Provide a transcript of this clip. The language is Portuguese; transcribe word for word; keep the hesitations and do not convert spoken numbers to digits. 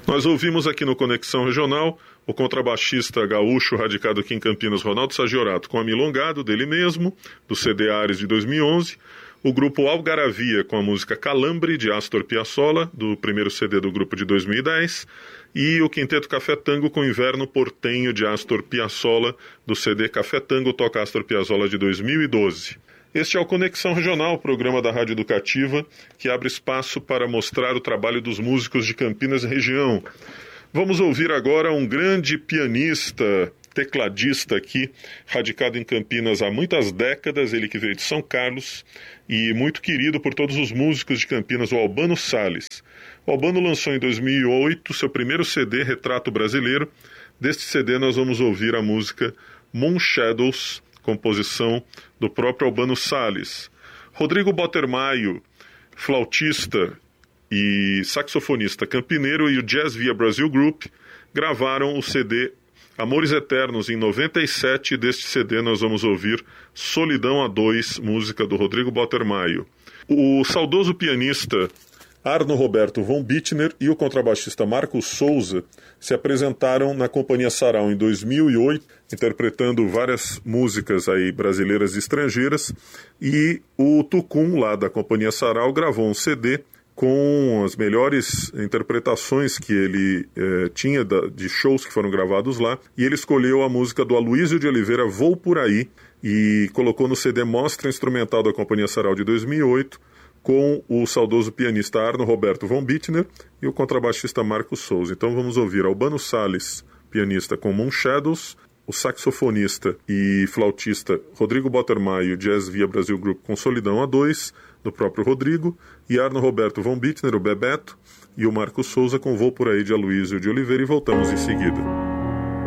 Nós ouvimos aqui no Conexão Regional o contrabaixista gaúcho radicado aqui em Campinas, Ronaldo Sagiorato, com a Milongado, dele mesmo, do C D Ares de dois mil e onze, o grupo Algaravia com a música Calambre, de Astor Piazzolla, do primeiro C D do grupo de dois mil e dez, e o Quinteto Café Tango com Inverno Portenho, de Astor Piazzolla, do C D Café Tango Toca Astor Piazzolla, de dois mil e doze. Este é o Conexão Regional, programa da Rádio Educativa, que abre espaço para mostrar o trabalho dos músicos de Campinas e região. Vamos ouvir agora um grande pianista, tecladista aqui, radicado em Campinas há muitas décadas, ele que veio de São Carlos, e muito querido por todos os músicos de Campinas, o Albano Salles. O Albano lançou em dois mil e oito seu primeiro C D, Retrato Brasileiro. Deste C D nós vamos ouvir a música Moon Shadows, composição do próprio Albano Salles. Rodrigo Botermaio, flautista e saxofonista campineiro, e o Jazz Via Brasil Group gravaram o C D Amores Eternos em noventa e sete. Deste C D nós vamos ouvir Solidão a Dois, música do Rodrigo Botermaio. O saudoso pianista Arno Roberto von Bittner e o contrabaixista Marcos Souza se apresentaram na Companhia Sarau em dois mil e oito, interpretando várias músicas aí brasileiras e estrangeiras, e o Tucum, lá da Companhia Sarau, gravou um C D com as melhores interpretações que ele eh, tinha da, de shows que foram gravados lá, e ele escolheu a música do Aloysio de Oliveira, Vou Por Aí, e colocou no C D Mostra Instrumental da Companhia Sarau de dois mil e oito, com o saudoso pianista Arno Roberto von Bittner e o contrabaixista Marcos Souza. Então vamos ouvir Albano Salles, pianista, com Moon Shadows, o saxofonista e flautista Rodrigo Botermaio, Jazz Via Brasil Group, com Solidão a Dois, do próprio Rodrigo, e Arno Roberto von Bittner, o Bebeto, e o Marcos Souza com Vou Por Aí, de Aloysio de Oliveira, e voltamos em seguida.